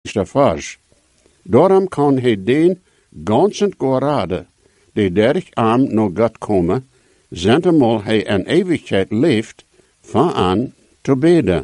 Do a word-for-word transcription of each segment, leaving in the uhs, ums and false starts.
twintigste vers. Daarom kan hij den ganzen gerade, die derg arm naar God komen, zentemal hij in eeuwigheid leeft, van aan te beden.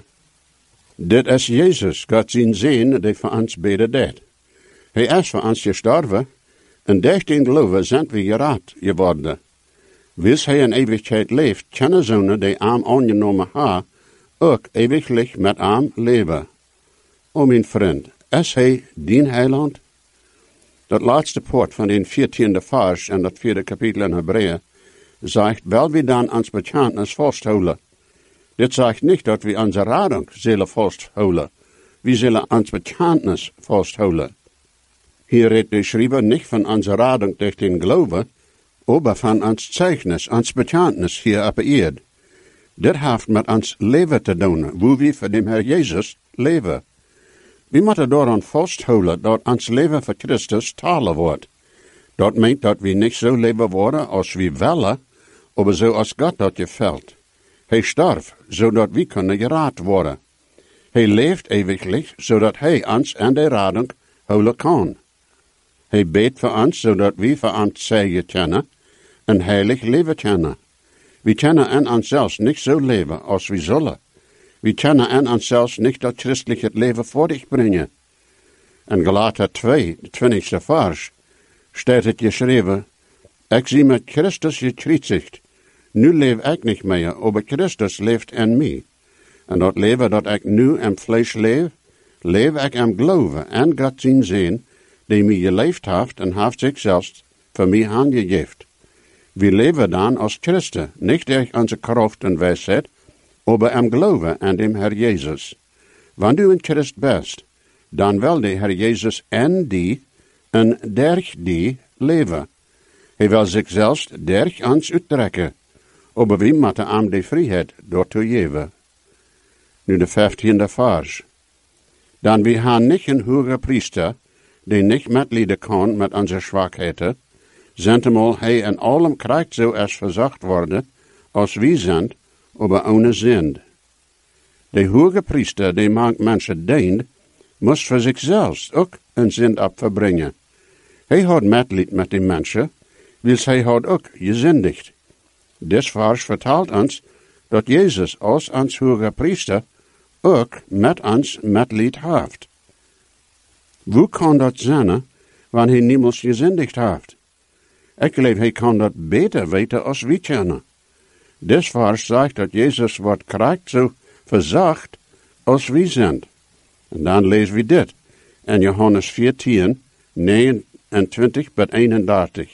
Dit is Jezus, God zijn zin, die voor ons beden deed. Hij is voor ons gestorven, en durch den geloven zijn we gered geworden. Wils hij in eeuwigheid leeft, kunnen zonen die arm aangenomen ha, ook eeuwiglich met arm leven. O mijn vriend, is hij dien heiland? Dat laatste poort van den veertiende vers en dat vierde kapitel in Hebreeën zegt, wel we dan ons bekentenis vasthouden. Dit zegt niet dat we onze radung zullen vasthouden. We zullen ons bekentenis vasthouden. Hier redt de schrijver niet van onze radung durch den Glauben, aber van ons Zeugnis, ons bekentenis hier op aarde. Dit heeft met ons leven te doen, hoe we voor de Heer Jezus leven. We moeten daaraan vasthouden dat ons leven voor Christus talen wordt. Dat meent dat we niet zo leven worden als we willen, maar zoals God dat gefällt. Hij starf, zodat we kunnen geraad worden. Hij leeft eeuwiglich, zodat hij ons en de radung houden kan. Hij beet voor ons, zodat we voor ons zeggen kennen, een heilig leven kennen. We kunnen in onszelf niet zo leven als we zullen. We kunnen in onszelf niet dat christelijk het leven voor zich brengen. In Galater twee, de twintigste vers, staat het geschreven, ik zie met Christus gekruisigd. Nu leef ik niet meer, maar Christus leeft in mij. En dat leven dat ik nu in vlees leef, leef ik in geloven en God zijn zin, die mij geleefd heeft en heeft zichzelf voor mij aangegeven. We leven dan als Christen, niet durch onze kracht en wijsheid, maar im geloven aan dem Herr Jezus. Wanneer du een Christ bent, dan wil de Herr Jezus en die en durch die leven. Hij wil zichzelf durch ons uittrekken, maar we moeten hem de vrijheid door te geven. Nu de vijftiende vers. Dan we hebben niet een hoge priester, die niet metlijden kan met onze zwakheden, zentemal hij in allem krijgt zo als verzacht worden, als wie zijn, maar ohne zind. De hoge priester, die manch mensen dient, moest voor zichzelf ook een zind op verbrengen. Hij had metlied met die mensen, wils hij had ook gezindigd. Dit vers vertelt ons dat Jezus als ons hoge priester ook met ons metlied heeft. Hoe kan dat zijn, wanneer hij niemals gezindigd heeft? Ik geloof, hij kan dat beter weten als we kennen. Dit vers zegt dat Jezus wordt krijgt zo verzacht als we zijn. En dan lezen we dit in Johannes veertien, negenentwintig tot eenendertig.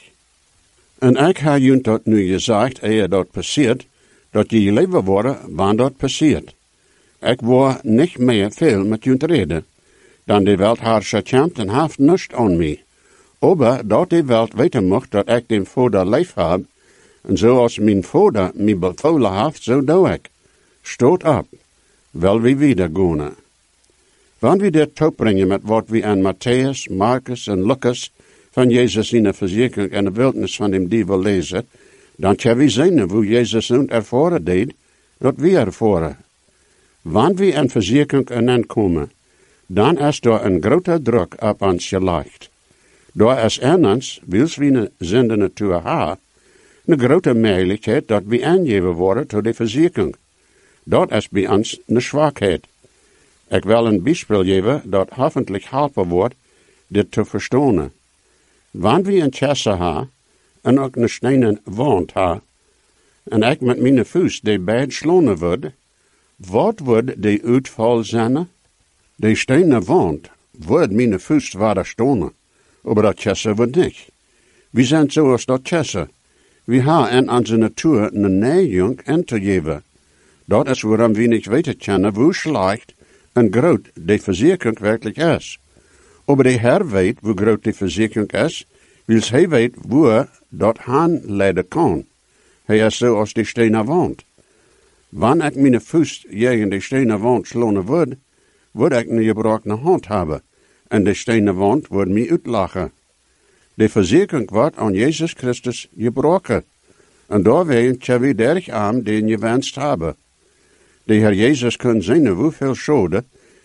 En ik heb je dat nu gezegd, eer dat passeert, dat je leven worden, wanneer dat passeert. Ik wil niet meer veel met je reden, dan de welt haar gekämpft en heeft niets aan mij. Maar dat de welt weten mocht dat ik den Vader lief heb, en zoals mijn Vader mij bevolen heeft, zo doe ik. Stoot op, wel we wieder gaan. Wanneer we dit toebrengen met wat we aan Matthäus, Marcus en Lucas van Jezus in de verzekering en de wildnis van dem dievel lezen, dan kunnen we zien hoe Jezus ons ervoren deed, dat we ervoren. Wanneer we in verzekering aankomen, dan is er een grote druk op ons gelegd. Daar is in ons, wils we een zinde natuur hebben, een grote mogelijkheid dat we aangeven worden tot de verzekering. Dat is bij ons een zwakheid. Ik wil een voorbeeld geven dat hoffentlich helpen wordt dit te verstaan. Wanneer we een kessel hebben en ook een stenen wand hebben, en ik met mijn voet die beide slaan word, wat wordt de uitval zijn? De stenen wand wordt mijn voet waar staan, maar dat kessel wordt niet. We zijn zoals dat kessel. We hebben in onze natuur een neiging in te geven. Dat is waarom we niet weten kunnen hoe slecht en groot de verzekering werkelijk is. Maar de Heer weet hoe groot de verzekering is, wils hij weet hoe dat aan leiden kan. Hij is zoals de stenen wand. Wanneer ik mijn voet tegen de stenen wand slaan word, word ik een gebroken hand hebben, en de stenen wand wordt mij uitlachen. De verzekering wordt aan Jezus Christus gebroken, en daarmee kunnen we derg aan den gewenst hebben. De Heer Jezus kan zien hoeveel schade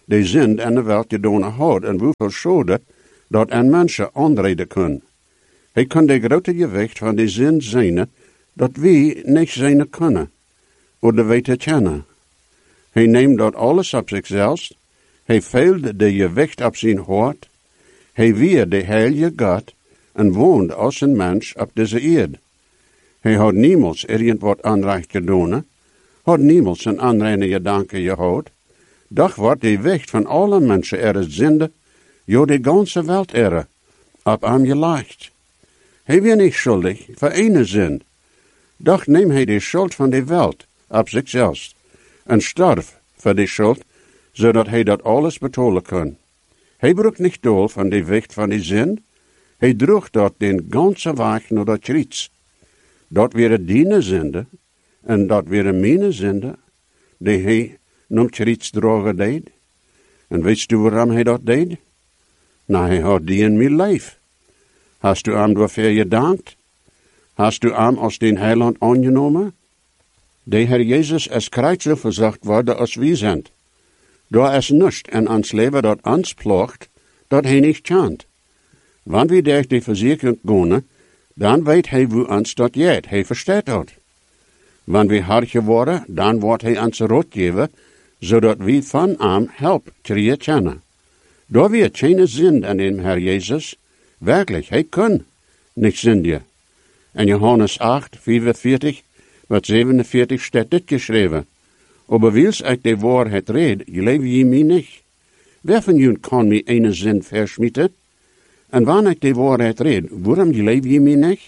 de zin en de welt gedaan had en hoeveel schade dat een mensen aanreden kan. Hij kan de grote gewicht van de zin zijn dat wij niet zijn kunnen, of de weten kennen. Hij neemt dat alles op zichzelf, hij veelt de gewicht op zijn hart, hij weer de heilige God en woont als een mens op deze aarde. Hij had niemals irgendwat aanrecht gedaan, had niemals een aanreine gedanke gehad, doch wordt de wicht van alle mensen er zinde, jo de ganze welt er, op hem gelegd. Hij weer niet schuldig voor ene zin, doch neem hij de schuld van de welt op zichzelf en sterf voor de schuld, zodat hij dat alles betalen kan. Hij broek niet dol van de wicht van de zin, hij droeg dat den ganse weg naar dat kruis. Dat weer diene zinde, en dat weer mijn zinde, die hij naar kruis dragen deed. En weet u waarom hij dat deed? Nou, hij had die in mijn leven. Hast u hem daarvoor gedankt? Hast u hem als den heiland aangenomen? De Heer Jezus is kruisel verzacht worden als wij zijn. Daar is niets in ons leven dat ons ploegt, dat hij niet kent. Wanneer we durch die verzekering gaan, dan weet hij hoe ons dat jet. Hij verstaat dat. Wanneer we hard geworden, dan wordt hij ons rot geven, zodat we van hem help krijgen kennen. Daar weer geen zin in dem Herr Jezus. Werkelijk, hij kan niet zinden. In Johannes acht, vierenveertig, wat zevenenveertig staat dit geschreven. Aber wils ik de waarheid red, leef je mij niet. Wer van jullie kan mij ene zin versmieten? En wanneer ik de waarheid red, waarom leef je mij niet?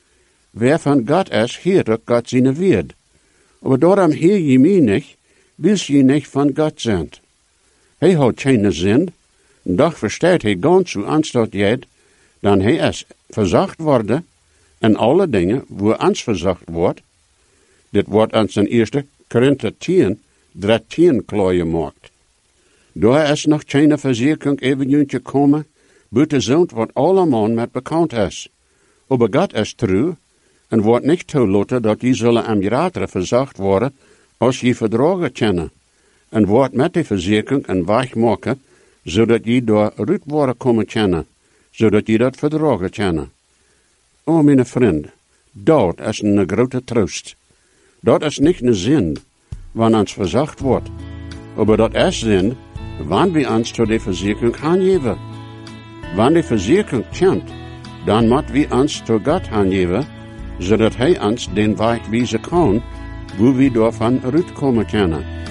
Wer van God is, heert God zijn woord. Aber daarom heer je mij niet, wils je niet van God zijn. Hij houdt geen zin, doch verstaat hij ganz hoe ons dat jet, dan hij is verzacht worden, en alle dingen, wo ons verzacht wordt. Dit wordt ons in eerste Korinther tien, dertien klaargemaakt. Daar is nog geen verzekering even gekomen, buiten zond wat allemaal met bekend is. Aber God is trouw, en wordt niet toelaten dat die zullen am grater verzacht worden, als je verdragen kennen, en wordt met die verzekering een weg maken, zodat je door uit worden komen kennen, zodat je dat verdragen kennen. O, mijn vriend, dat is een grote troost. Dat is niet een zin, wanneer ons verzacht wordt. Maar dat is zin, wanneer we ons tot de verzekering aangeven. Wanneer de verzekering kent, dan moet we ons tot God aangeven, zodat hij ons den weg wijzen kan, hoe we daarvan uitkomen kunnen.